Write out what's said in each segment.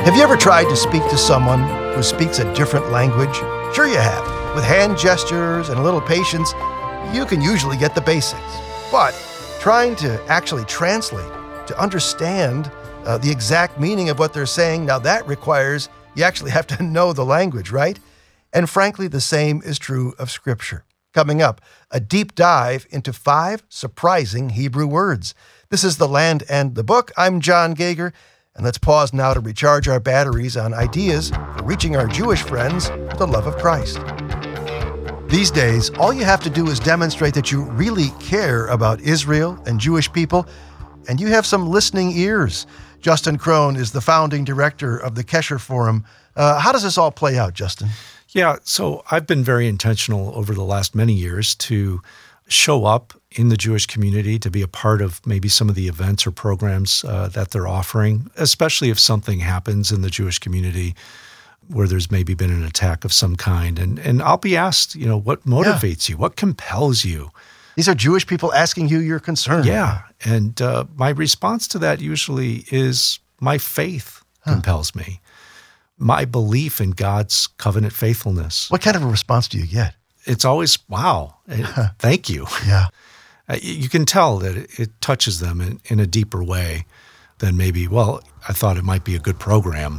Have you ever tried to speak to someone who speaks a different language? Sure you have. With hand gestures and a little patience, you can usually get the basics. But trying to actually translate, to understand the exact meaning of what they're saying, now that requires you actually have to know the language, right? And frankly, the same is true of Scripture. Coming up, a deep dive into 5 surprising Hebrew words. This is The Land and the Book. I'm John Gager. And let's pause now to recharge our batteries on ideas for reaching our Jewish friends with the love of Christ. These days, all you have to do is demonstrate that you really care about Israel and Jewish people, and you have some listening ears. Justin Krohn is the founding director of the Kesher Forum. How does this all play out, Justin? Yeah, so I've been very intentional over the last many years to show up in the Jewish community, to be a part of maybe some of the events or programs that they're offering, especially if something happens in the Jewish community where there's maybe been an attack of some kind. And I'll be asked, what motivates you? What compels you? These are Jewish people asking you your concern. Yeah, and my response to that usually is my faith compels me. My belief in God's covenant faithfulness. What kind of a response do you get? It's always, wow, thank you. Yeah. You can tell that it touches them in a deeper way than maybe, I thought it might be a good program.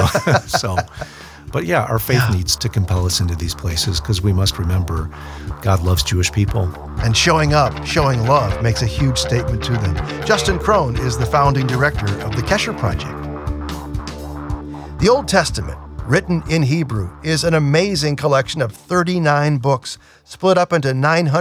But yeah, our faith needs to compel us into these places because we must remember God loves Jewish people. And showing up, showing love makes a huge statement to them. Justin Krohn is the founding director of the Kesher Project. The Old Testament, written in Hebrew, is an amazing collection of 39 books split up into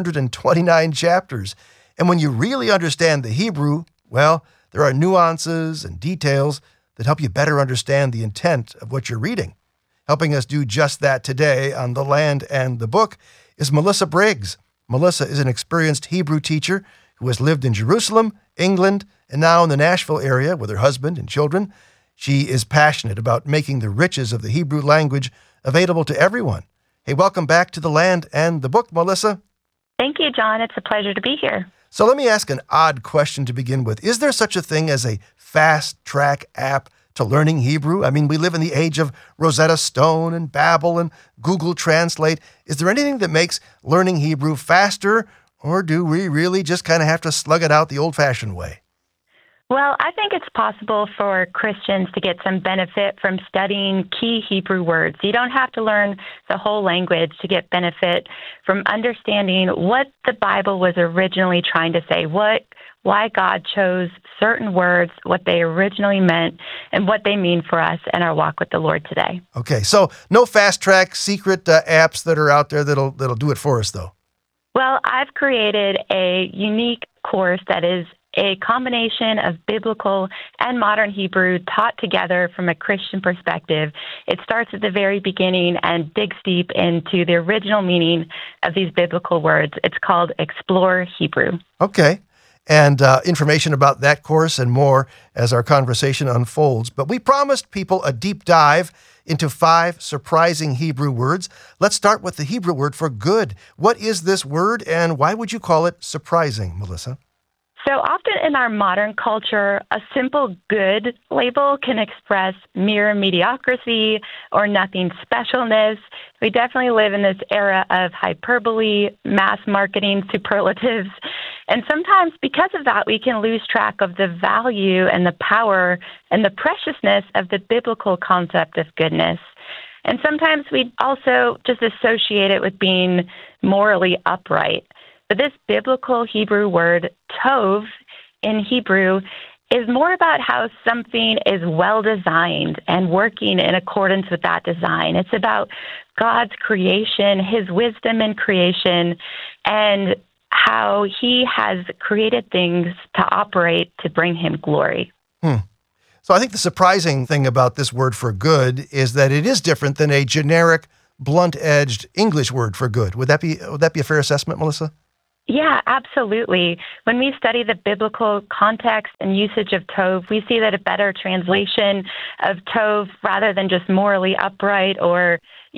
929 chapters. And when you really understand the Hebrew, there are nuances and details that help you better understand the intent of what you're reading. Helping us do just that today on The Land and the Book is Melissa Briggs. Melissa is an experienced Hebrew teacher who has lived in Jerusalem, England, and now in the Nashville area with her husband and children. She is passionate about making the riches of the Hebrew language available to everyone. Hey, welcome back to The Land and the Book, Melissa. Thank you, John. It's a pleasure to be here. So let me ask an odd question to begin with. Is there such a thing as a fast-track app to learning Hebrew? I mean, we live in the age of Rosetta Stone and Babbel and Google Translate. Is there anything that makes learning Hebrew faster, or do we really just kind of have to slug it out the old-fashioned way? Well, I think it's possible for Christians to get some benefit from studying key Hebrew words. You don't have to learn the whole language to get benefit from understanding what the Bible was originally trying to say, why God chose certain words, what they originally meant, and what they mean for us in our walk with the Lord today. Okay, so no fast-track secret apps that are out there that'll do it for us, though. Well, I've created a unique course that is a combination of biblical and modern Hebrew taught together from a Christian perspective. It starts at the very beginning and digs deep into the original meaning of these biblical words. It's called Explore Hebrew. Okay. And information about that course and more as our conversation unfolds. But we promised people a deep dive into 5 surprising Hebrew words. Let's start with the Hebrew word for good. What is this word, and why would you call it surprising, Melissa? So often in our modern culture, a simple good label can express mere mediocrity or nothing specialness. We definitely live in this era of hyperbole, mass marketing superlatives. And sometimes because of that, we can lose track of the value and the power and the preciousness of the biblical concept of goodness. And sometimes we also just associate it with being morally upright. But this biblical Hebrew word, tov, in Hebrew, is more about how something is well-designed and working in accordance with that design. It's about God's creation, His wisdom in creation, and how He has created things to operate to bring Him glory. So I think the surprising thing about this word for good is that it is different than a generic, blunt-edged English word for good. Would that be a fair assessment, Melissa? Yeah, absolutely. When we study the biblical context and usage of tov, we see that a better translation of tov, rather than just morally upright or,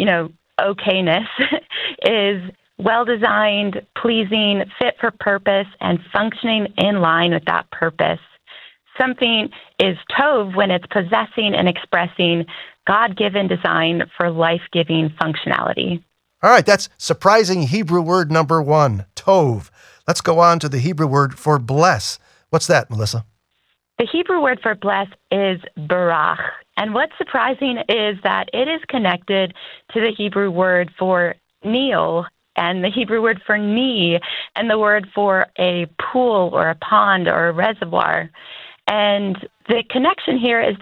okayness, is well-designed, pleasing, fit for purpose, and functioning in line with that purpose. Something is tov when it's possessing and expressing God-given design for life-giving functionality. All right, that's surprising Hebrew word number 1, tov. Let's go on to the Hebrew word for bless. What's that, Melissa? The Hebrew word for bless is barach. And what's surprising is that it is connected to the Hebrew word for kneel and the Hebrew word for knee and the word for a pool or a pond or a reservoir. And the connection here is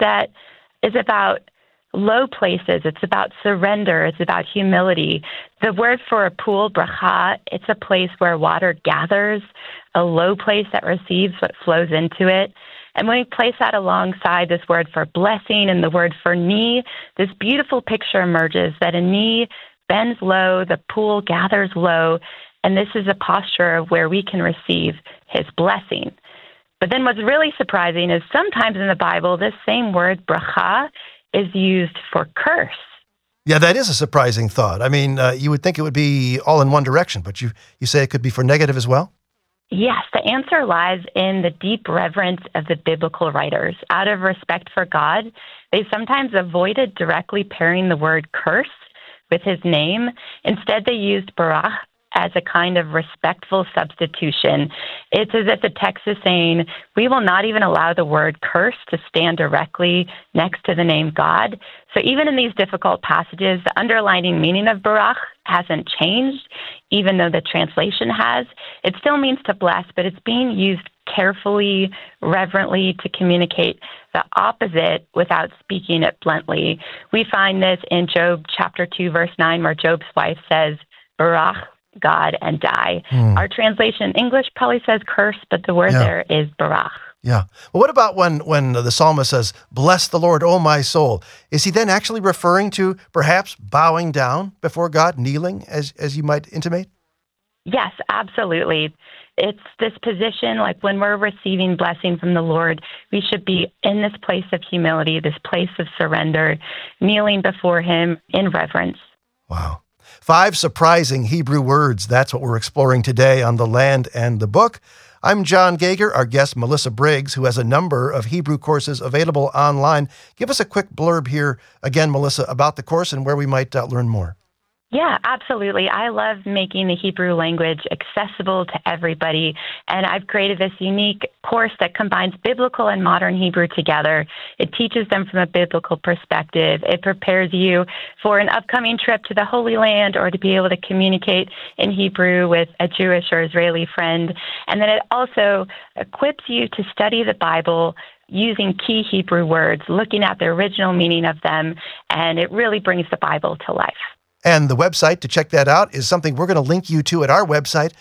about low places. It's about surrender. It's about humility. The word for a pool, bracha, it's a place where water gathers, a low place that receives what flows into it. And when we place that alongside this word for blessing and the word for knee, this beautiful picture emerges that a knee bends low, the pool gathers low, and this is a posture of where we can receive his blessing. But then what's really surprising is sometimes in the Bible, this same word, bracha, is used for curse. Yeah, that is a surprising thought. I mean, you would think it would be all in one direction, but you say it could be for negative as well? Yes, the answer lies in the deep reverence of the biblical writers. Out of respect for God, they sometimes avoided directly pairing the word curse with his name. Instead, they used barach as a kind of respectful substitution. It's as if the text is saying, we will not even allow the word curse to stand directly next to the name God. So even in these difficult passages, the underlying meaning of barach hasn't changed, even though the translation has. It still means to bless, but it's being used carefully, reverently to communicate the opposite without speaking it bluntly. We find this in Job chapter 2, verse 9, where Job's wife says, barach God and die. Our translation in English probably says curse, but the word there is barach. Yeah. Well, what about when the psalmist says, bless the Lord, O my soul? Is he then actually referring to perhaps bowing down before God, kneeling, as you might intimate? Yes, absolutely. It's this position, like when we're receiving blessing from the Lord, we should be in this place of humility, this place of surrender, kneeling before him in reverence. Wow. 5 surprising Hebrew words. That's what we're exploring today on The Land and the Book. I'm John Gauger, our guest Melissa Briggs, who has a number of Hebrew courses available online. Give us a quick blurb here again, Melissa, about the course and where we might learn more. Yeah, absolutely. I love making the Hebrew language accessible to everybody, and I've created this unique course that combines biblical and modern Hebrew together. It teaches them from a biblical perspective. It prepares you for an upcoming trip to the Holy Land or to be able to communicate in Hebrew with a Jewish or Israeli friend. And then it also equips you to study the Bible using key Hebrew words, looking at the original meaning of them, and it really brings the Bible to life. And the website to check that out is something we're going to link you to at our website,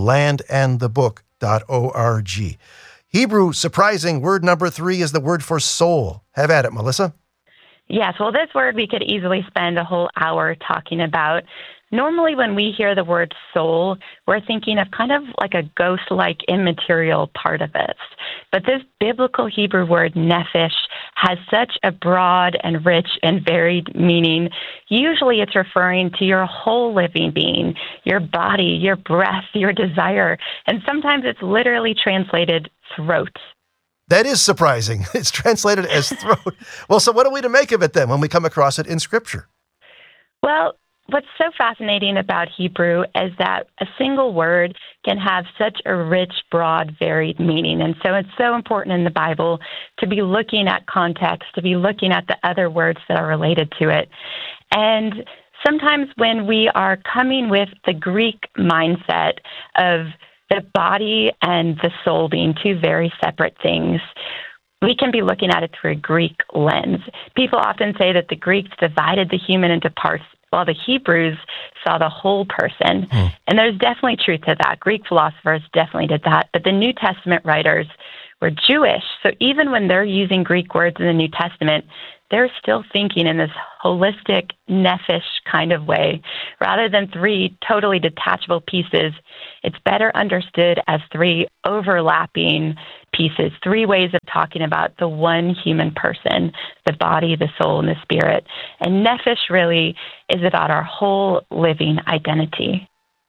thelandandthebook.org. Hebrew surprising word number 3 is the word for soul. Have at it, Melissa. Yes, well, this word we could easily spend a whole hour talking about. Normally, when we hear the word soul, we're thinking of kind of like a ghost-like immaterial part of us. But this biblical Hebrew word nephesh has such a broad and rich and varied meaning. Usually it's referring to your whole living being, your body, your breath, your desire. And sometimes it's literally translated throat. That is surprising. It's translated as throat. Well, so what are we to make of it then when we come across it in Scripture? Well, what's so fascinating about Hebrew is that a single word can have such a rich, broad, varied meaning. And so it's so important in the Bible to be looking at context, to be looking at the other words that are related to it. And sometimes when we are coming with the Greek mindset of the body and the soul being two very separate things, we can be looking at it through a Greek lens. People often say that the Greeks divided the human into parts, while the Hebrews saw the whole person. And there's definitely truth to that. Greek philosophers definitely did that. But the New Testament writers were Jewish. So even when they're using Greek words in the New Testament, they're still thinking in this holistic, nephesh kind of way. Rather than 3 totally detachable pieces, it's better understood as 3 overlapping pieces, 3 ways of talking about the one human person, the body, the soul, and the spirit. And nephesh really is about our whole living identity.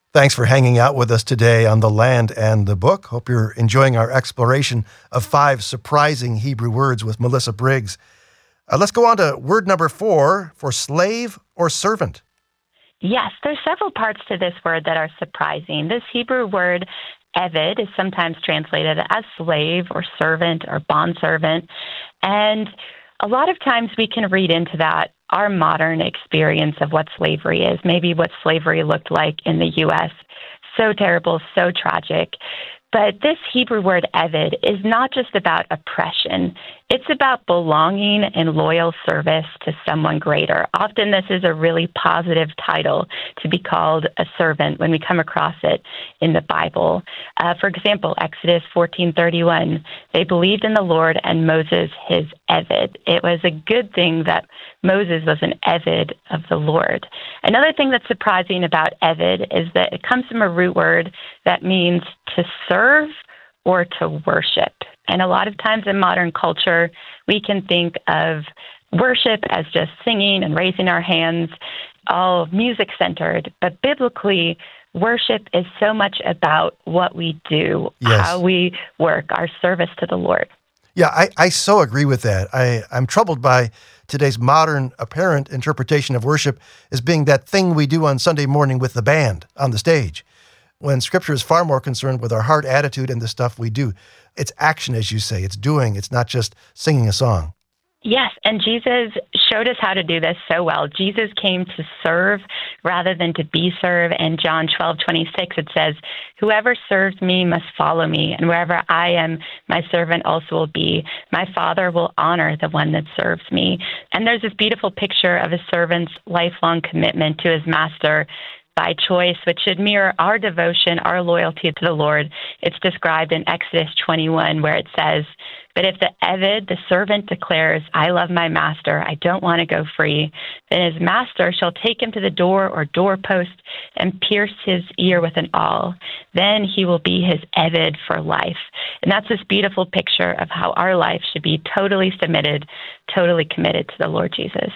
Thanks for hanging out with us today on The Land and the Book. Hope you're enjoying our exploration of 5 surprising Hebrew words with Melissa Briggs. Let's go on to word number 4 for slave or servant. Yes, there's several parts to this word that are surprising. This Hebrew word, eved, is sometimes translated as slave or servant or bondservant. And a lot of times we can read into that our modern experience of what slavery is, maybe what slavery looked like in the U.S. So terrible, so tragic. But this Hebrew word eved is not just about oppression. It's about belonging and loyal service to someone greater. Often this is a really positive title to be called a servant when we come across it in the Bible. For example, Exodus 14:31, they believed in the Lord and Moses his eved. It was a good thing that Moses was an eved of the Lord. Another thing that's surprising about eved is that it comes from a root word that means to serve or to worship. And a lot of times in modern culture, we can think of worship as just singing and raising our hands, all music-centered. But biblically, worship is so much about what we do, Yes. how we work, our service to the Lord. Yeah, I so agree with that. I'm troubled by today's modern apparent interpretation of worship as being that thing we do on Sunday morning with the band on the stage, when Scripture is far more concerned with our heart attitude and the stuff we do. It's action, as you say. It's doing. It's not just singing a song. Yes, and Jesus showed us how to do this so well. Jesus came to serve rather than to be served. In John 12:26, it says, "Whoever serves me must follow me, and wherever I am, my servant also will be. My Father will honor the one that serves me." And there's this beautiful picture of a servant's lifelong commitment to his master by choice, which should mirror our devotion, our loyalty to the Lord. It's described in Exodus 21, where it says, "But if the eved, the servant, declares, 'I love my master, I don't want to go free,' then his master shall take him to the door or doorpost and pierce his ear with an awl. Then he will be his eved for life." And that's this beautiful picture of how our life should be totally submitted, totally committed to the Lord Jesus.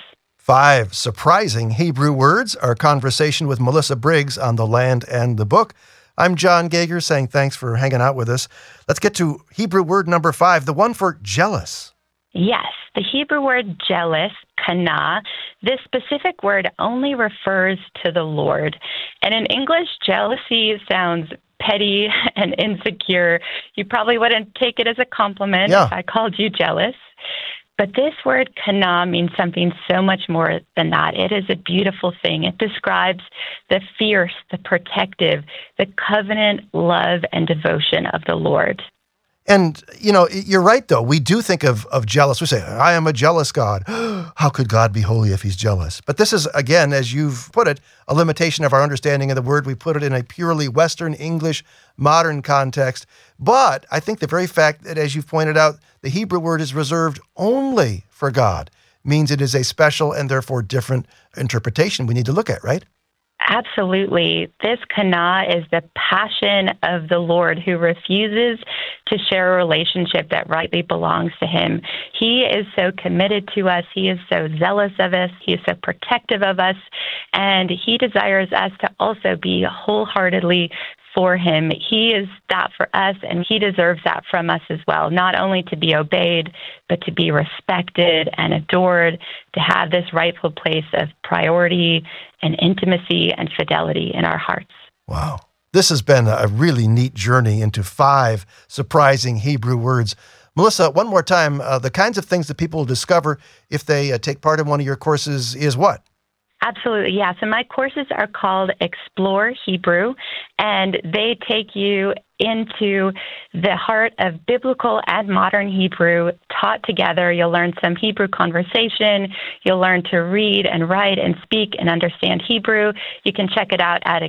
5 surprising Hebrew words, our conversation with Melissa Briggs on The Land and the Book. I'm John Gager saying thanks for hanging out with us. Let's get to Hebrew word number 5, the one for jealous. Yes, the Hebrew word jealous, kana, this specific word only refers to the Lord. And in English, jealousy sounds petty and insecure. You probably wouldn't take it as a compliment if I called you jealous. But this word kana means something so much more than that. It is a beautiful thing. It describes the fierce, the protective, the covenant love and devotion of the Lord. And, you're right, though. We do think of jealous. We say, I am a jealous God. How could God be holy if he's jealous? But this is, again, as you've put it, a limitation of our understanding of the word. We put it in a purely Western English, modern context. But I think the very fact that, as you've pointed out, the Hebrew word is reserved only for God means it is a special and therefore different interpretation we need to look at, right? Absolutely. This kana is the passion of the Lord who refuses to share a relationship that rightly belongs to him. He is so committed to us. He is so zealous of us. He is so protective of us. And he desires us to also be wholeheartedly for him. He is that for us, and he deserves that from us as well, not only to be obeyed, but to be respected and adored, to have this rightful place of priority and intimacy and fidelity in our hearts. Wow. This has been a really neat journey into 5 surprising Hebrew words. Melissa, one more time, the kinds of things that people will discover if they take part in one of your courses is what? Absolutely, yeah. So my courses are called Explore Hebrew, and they take you into the heart of biblical and modern Hebrew taught together. You'll learn some Hebrew conversation. You'll learn to read and write and speak and understand Hebrew. You can check it out at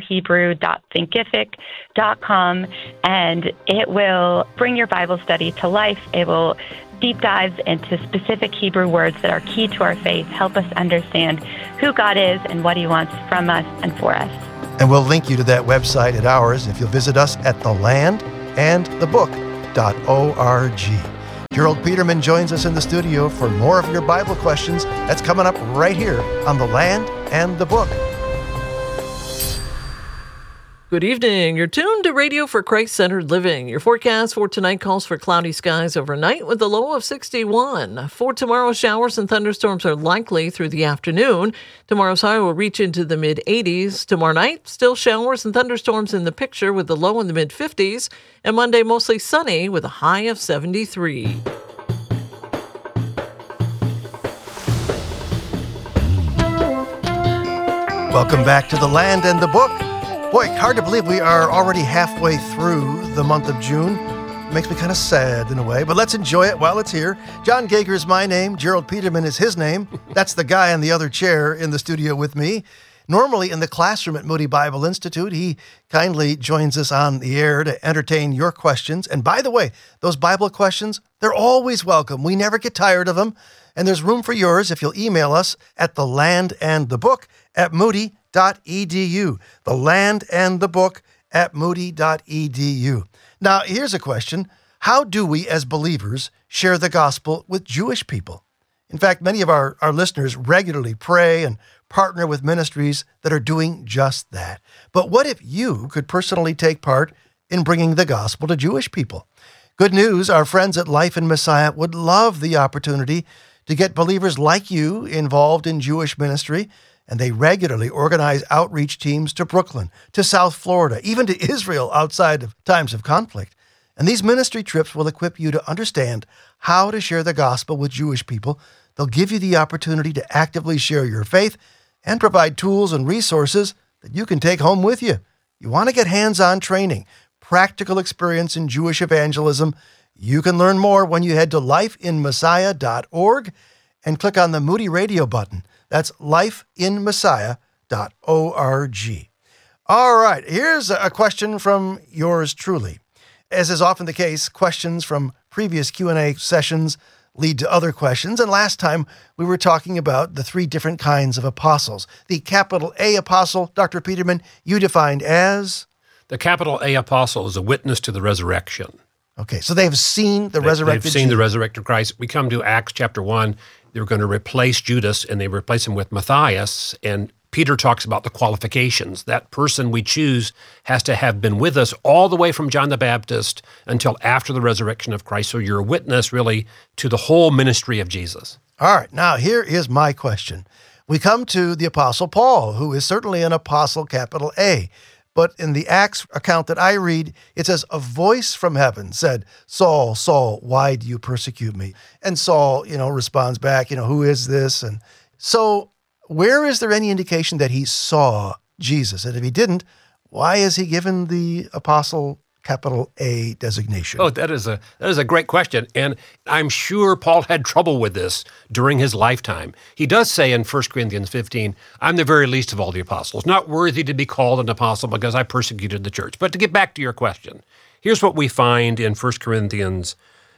explorehebrew.thinkific.com, and it will bring your Bible study to life. It will deep dives into specific Hebrew words that are key to our faith, help us understand who God is and what he wants from us and for us. And we'll link you to that website at ours if you'll visit us at thelandandthebook.org. Gerald Peterman joins us in the studio for more of your Bible questions. That's coming up right here on The Land and the Book. Good evening. You're tuned to Radio for Christ-Centered Living. Your forecast for tonight calls for cloudy skies overnight with a low of 61. For tomorrow, showers and thunderstorms are likely through the afternoon. Tomorrow's high will reach into the mid-80s. Tomorrow night, still showers and thunderstorms in the picture with a low in the mid-50s. And Monday, mostly sunny with a high of 73. Welcome back to The Land and the Book. Boy, hard to believe we are already halfway through the month of June. Makes me kind of sad in a way, but let's enjoy it while it's here. John Gager is my name. Gerald Peterman is his name. That's the guy in the other chair in the studio with me. Normally in the classroom at Moody Bible Institute, he kindly joins us on the air to entertain your questions. And by the way, those Bible questions, they're always welcome. We never get tired of them. And there's room for yours if you'll email us at thelandandthebook@moody.edu. The Land and the Book at moody.edu. Now, here's a question. How do we as believers share the gospel with Jewish people? In fact, many of our listeners regularly pray and partner with ministries that are doing just that. But what if you could personally take part in bringing the gospel to Jewish people? Good news, our friends at Life in Messiah would love the opportunity to get believers like you involved in Jewish ministry, and they regularly organize outreach teams to Brooklyn, to South Florida, even to Israel outside of times of conflict. And these ministry trips will equip you to understand how to share the gospel with Jewish people. They'll give you the opportunity to actively share your faith and provide tools and resources that you can take home with you. You want to get hands-on training, practical experience in Jewish evangelism. You can learn more when you head to lifeinmessiah.org and click on the Moody Radio button. That's lifeinmessiah.org. All right, here's a question from yours truly. As is often the case, questions from previous Q&A sessions lead to other questions. And last time we were talking about the three different kinds of apostles. The capital A apostle, Dr. Peterman, you defined as? The capital A apostle is a witness to the resurrection. Okay, so they have seen the resurrected They've seen the resurrected Christ. We come to Acts chapter 1. They're going to replace Judas, and they replace him with Matthias. And Peter talks about the qualifications. That person we choose has to have been with us all the way from John the Baptist until after the resurrection of Christ. So you're a witness, really, to the whole ministry of Jesus. All right, now here is my question. We come to the Apostle Paul, who is certainly an apostle, capital A. But in the Acts account that I read, it says, a voice from heaven said, Saul, Saul, why do you persecute me? And Saul, responds back, who is this? And so where is there any indication that he saw Jesus? And if he didn't, why is he given the apostle capital A designation? Oh, that is a great question. And I'm sure Paul had trouble with this during his lifetime. He does say in 1 Corinthians 15, I'm the very least of all the apostles, not worthy to be called an apostle because I persecuted the church. But to get back to your question, here's what we find in 1 Corinthians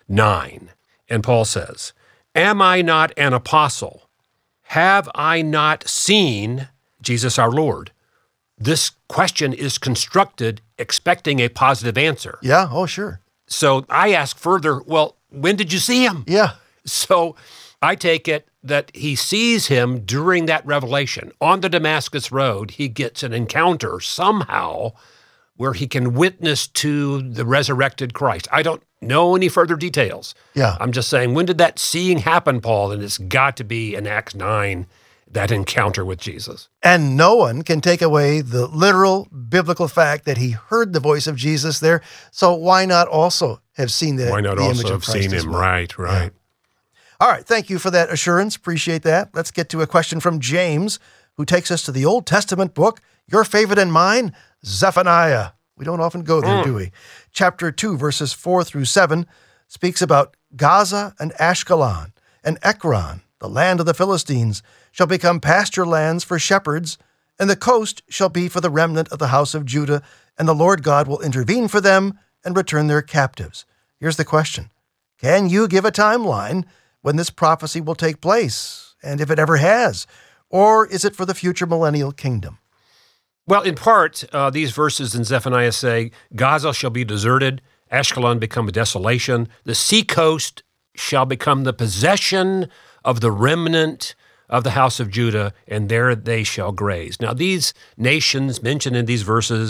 9. And Paul says, am I not an apostle? Have I not seen Jesus our Lord? This question is constructed expecting a positive answer. Yeah, oh, sure. So I ask further, well, when did you see him? Yeah. So I take it that he sees him during that revelation. On the Damascus Road, he gets an encounter somehow where he can witness to the resurrected Christ. I don't know any further details. Yeah. I'm just saying, when did that seeing happen, Paul? And it's got to be in Acts 9, that encounter with Jesus. And no one can take away the literal biblical fact that he heard the voice of Jesus there. So why not also have seen the, why not the also image of have Christ seen him? Well? Right. Yeah. All right. Thank you for that assurance. Appreciate that. Let's get to a question from James, who takes us to the Old Testament book, your favorite and mine, Zephaniah. We don't often go there, do we? Chapter 2, verses 4 through 7 speaks about Gaza and Ashkelon and Ekron, the land of the Philistines, shall become pasture lands for shepherds, and the coast shall be for the remnant of the house of Judah, and the Lord God will intervene for them and return their captives. Here's the question. Can you give a timeline when this prophecy will take place, and if it ever has? Or is it for the future millennial kingdom? Well, in part, these verses in Zephaniah say, Gaza shall be deserted, Ashkelon become a desolation, the seacoast shall become the possession of the remnant of the house of Judah, and there they shall graze. Now, these nations mentioned in these verses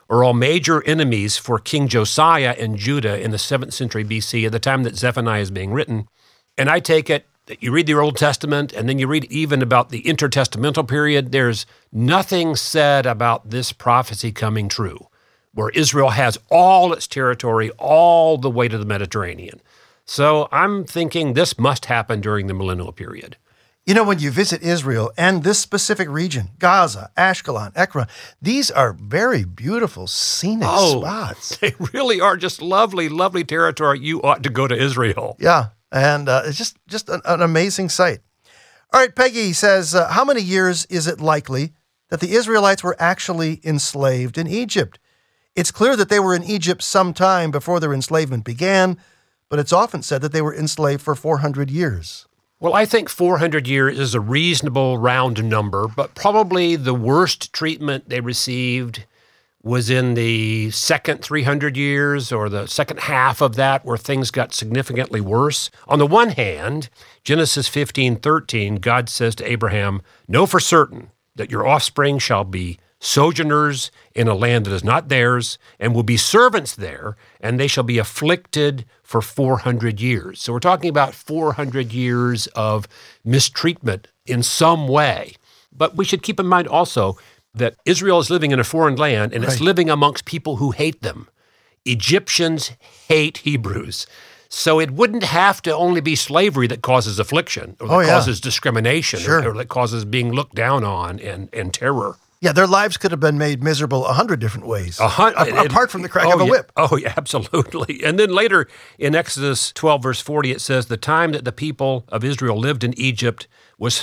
are all major enemies for King Josiah and Judah in the 7th century BC at the time that Zephaniah is being written. And I take it that you read the Old Testament and then you read even about the intertestamental period, there's nothing said about this prophecy coming true, where Israel has all its territory all the way to the Mediterranean. So I'm thinking this must happen during the millennial period. You know, when you visit Israel and this specific region, Gaza, Ashkelon, Ekron, these are very beautiful, scenic spots. They really are just lovely, lovely territory. You ought to go to Israel. Yeah, and it's just an amazing sight. All right, Peggy says, how many years is it likely that the Israelites were actually enslaved in Egypt? It's clear that they were in Egypt sometime before their enslavement began, but it's often said that they were enslaved for 400 years. Well, I think 400 years is a reasonable round number, but probably the worst treatment they received was in the second 300 years or the second half of that, where things got significantly worse. On the one hand, Genesis 15:13, God says to Abraham, "Know for certain that your offspring shall be sojourners in a land that is not theirs, and will be servants there, and they shall be afflicted for 400 years. So we're talking about 400 years of mistreatment in some way. But we should keep in mind also that Israel is living in a foreign land, and it's living amongst people who hate them. Egyptians hate Hebrews. So it wouldn't have to only be slavery that causes affliction, or that causes discrimination, or that causes being looked down on and terror. Yeah, their lives could have been made miserable 100 different ways, apart from the crack of a whip. Oh, yeah, absolutely. And then later in Exodus 12, verse 40, it says, the time that the people of Israel lived in Egypt was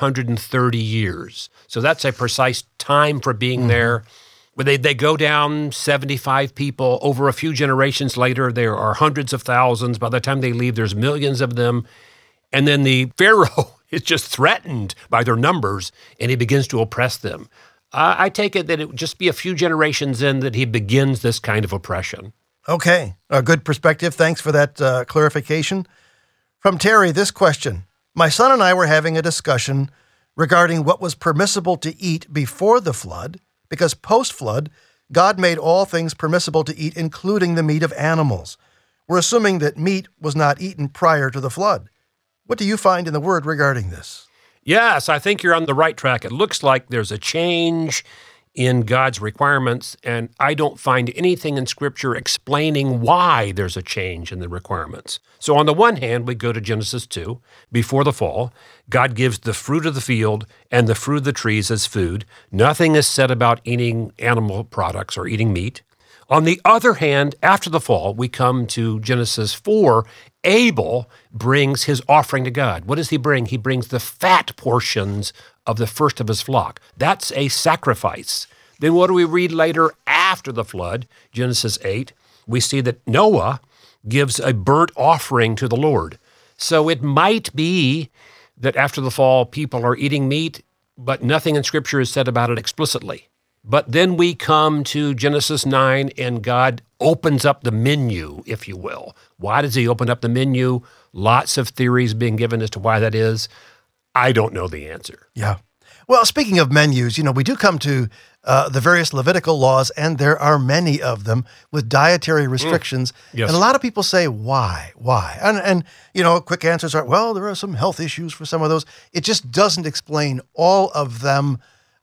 430 years. So that's a precise time for being there. They go down 75 people. Over a few generations later, there are hundreds of thousands. By the time they leave, there's millions of them. And then the Pharaoh is just threatened by their numbers, and he begins to oppress them. I take it that it would just be a few generations in that he begins this kind of oppression. Okay, a good perspective. Thanks for that clarification. From Terry, this question. My son and I were having a discussion regarding what was permissible to eat before the flood, because post-flood, God made all things permissible to eat, including the meat of animals. We're assuming that meat was not eaten prior to the flood. What do you find in the Word regarding this? Yes, I think you're on the right track. It looks like there's a change in God's requirements, and I don't find anything in Scripture explaining why there's a change in the requirements. So on the one hand, we go to Genesis 2. Before the fall, God gives the fruit of the field and the fruit of the trees as food. Nothing is said about eating animal products or eating meat. On the other hand, after the fall, we come to Genesis 4. Abel brings his offering to God. What does he bring? He brings the fat portions of the first of his flock. That's a sacrifice. Then what do we read later after the flood? Genesis 8. We see that Noah gives a burnt offering to the Lord. So it might be that after the fall, people are eating meat, but nothing in Scripture is said about it explicitly. But then we come to Genesis 9, and God opens up the menu, if you will. Why does he open up the menu? Lots of theories being given as to why that is. I don't know the answer. Yeah. Well, speaking of menus, we do come to the various Levitical laws, and there are many of them with dietary restrictions. Yes. And a lot of people say, why? And quick answers are, well, there are some health issues for some of those. It just doesn't explain all of them.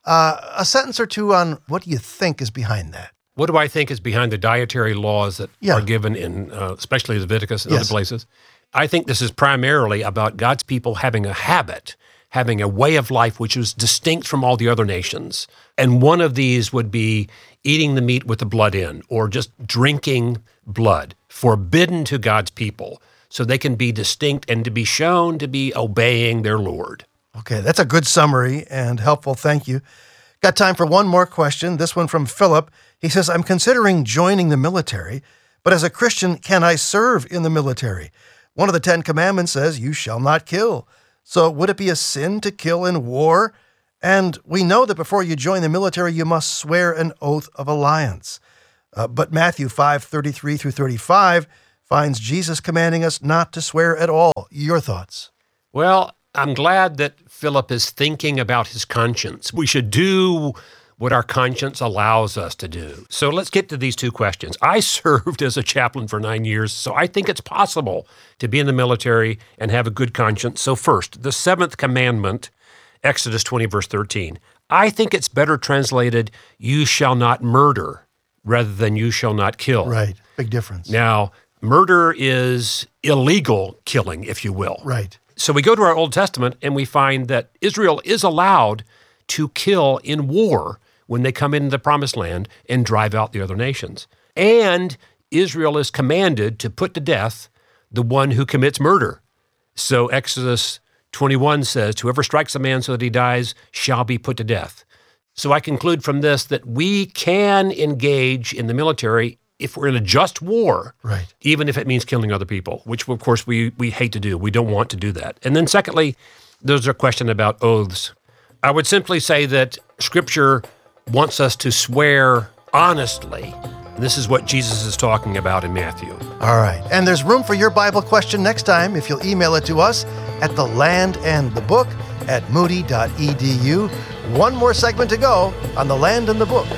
A sentence or two on what do you think is behind that? What do I think is behind the dietary laws that are given in, especially Leviticus and other places? I think this is primarily about God's people having a habit, having a way of life which is distinct from all the other nations. And one of these would be eating the meat with the blood in, or just drinking blood, forbidden to God's people, so they can be distinct and to be shown to be obeying their Lord. Okay, that's a good summary and helpful. Thank you. Got time for one more question. This one from Philip. He says, I'm considering joining the military, but as a Christian, can I serve in the military? One of the 10 Commandments says, you shall not kill. So would it be a sin to kill in war? And we know that before you join the military, you must swear an oath of alliance. But Matthew 5:33 through 35 finds Jesus commanding us not to swear at all. Your thoughts? Well, I'm glad that Philip is thinking about his conscience. We should do what our conscience allows us to do. So let's get to these two questions. I served as a chaplain for 9 years, so I think it's possible to be in the military and have a good conscience. So first, the seventh commandment, Exodus 20, verse 13. I think it's better translated, you shall not murder, rather than you shall not kill. Right. Big difference. Now, murder is illegal killing, if you will. Right. So we go to our Old Testament and we find that Israel is allowed to kill in war when they come into the Promised Land and drive out the other nations. And Israel is commanded to put to death the one who commits murder. So Exodus 21 says, whoever strikes a man so that he dies shall be put to death. So I conclude from this that we can engage in the military if we're in a just war, right, even if it means killing other people, which of course we hate to do. We don't want to do that. And then secondly, there's a question about oaths. I would simply say that Scripture wants us to swear honestly. This is what Jesus is talking about in Matthew. All right. And there's room for your Bible question next time if you'll email it to us at thelandandthebook@moody.edu. One more segment to go on The Land and the Book.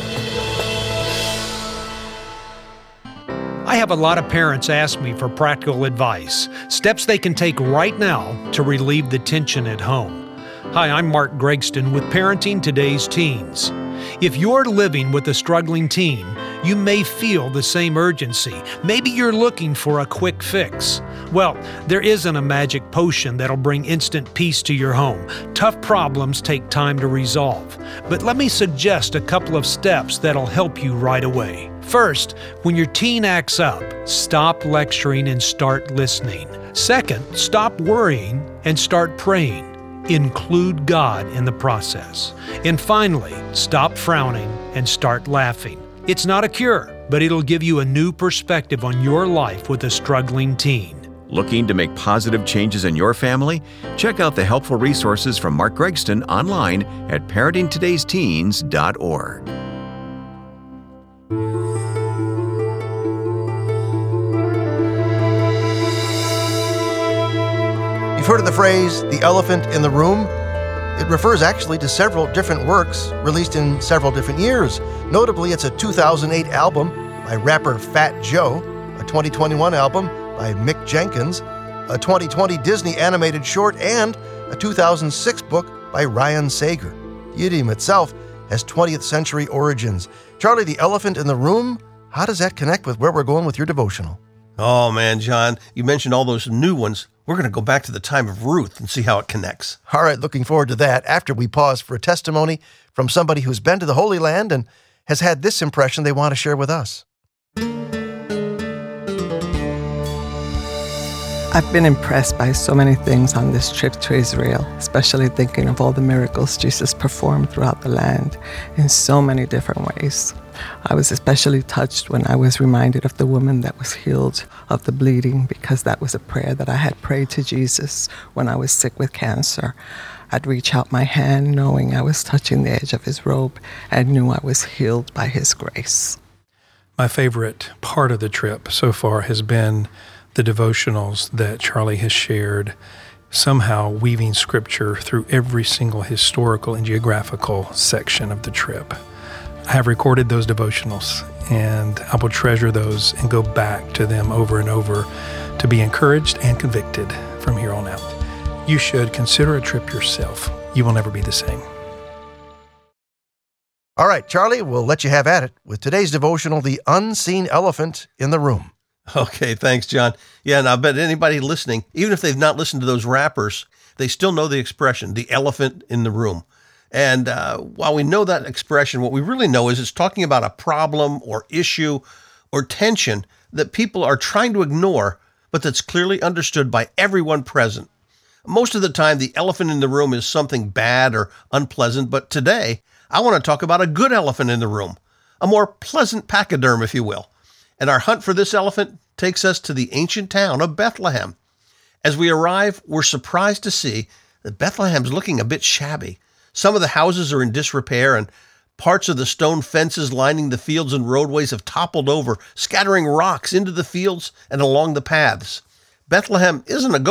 I have a lot of parents ask me for practical advice, steps they can take right now to relieve the tension at home. Hi, I'm Mark Gregston with Parenting Today's Teens. If you're living with a struggling teen, you may feel the same urgency. Maybe you're looking for a quick fix. Well, there isn't a magic potion that'll bring instant peace to your home. Tough problems take time to resolve. But let me suggest a couple of steps that'll help you right away. First, when your teen acts up, stop lecturing and start listening. Second, stop worrying and start praying. Include God in the process. And finally, stop frowning and start laughing. It's not a cure, but it'll give you a new perspective on your life with a struggling teen. Looking to make positive changes in your family? Check out the helpful resources from Mark Gregston online at parentingtodaysteens.org. You've heard of the phrase, the elephant in the room? It refers actually to several different works released in several different years. Notably, it's a 2008 album by rapper Fat Joe, a 2021 album by Mick Jenkins, a 2020 Disney animated short, and a 2006 book by Ryan Sager. The idiom itself has 20th century origins. Charlie, the elephant in the room, how does that connect with where we're going with your devotional? Oh man, John, you mentioned all those new ones. We're going to go back to the time of Ruth and see how it connects. All right, looking forward to that after we pause for a testimony from somebody who's been to the Holy Land and has had this impression they want to share with us. I've been impressed by so many things on this trip to Israel, especially thinking of all the miracles Jesus performed throughout the land in so many different ways. I was especially touched when I was reminded of the woman that was healed of the bleeding, because that was a prayer that I had prayed to Jesus when I was sick with cancer. I'd reach out my hand knowing I was touching the edge of his robe and knew I was healed by his grace. My favorite part of the trip so far has been the devotionals that Charlie has shared, somehow weaving scripture through every single historical and geographical section of the trip. I have recorded those devotionals, and I will treasure those and go back to them over and over to be encouraged and convicted from here on out. You should consider a trip yourself. You will never be the same. All right, Charlie, we'll let you have at it with today's devotional, The Unseen Elephant in the Room. Okay, thanks, John. Yeah, and I bet anybody listening, even if they've not listened to those rappers, they still know the expression, the elephant in the room. And while we know that expression, what we really know is it's talking about a problem or issue or tension that people are trying to ignore, but that's clearly understood by everyone present. Most of the time, the elephant in the room is something bad or unpleasant, but today, I want to talk about a good elephant in the room, a more pleasant pachyderm, if you will. And our hunt for this elephant takes us to the ancient town of Bethlehem. As we arrive, we're surprised to see that Bethlehem's looking a bit shabby. Some of the houses are in disrepair, and parts of the stone fences lining the fields and roadways have toppled over, scattering rocks into the fields and along the paths. Bethlehem isn't a